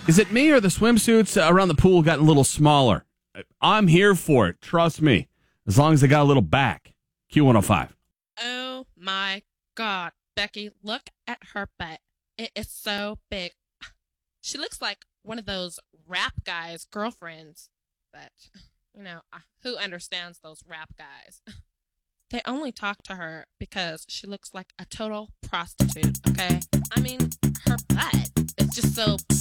Is it me or the swimsuits around the pool got a little smaller? I'm here for it. Trust me. As long as they got a little back. Q105. Oh my God, Becky, look at her butt. It is so big. She looks like one of those rap guys' girlfriends. But, who understands those rap guys? They only talk to her because she looks like a total prostitute, okay? I mean, her butt is just so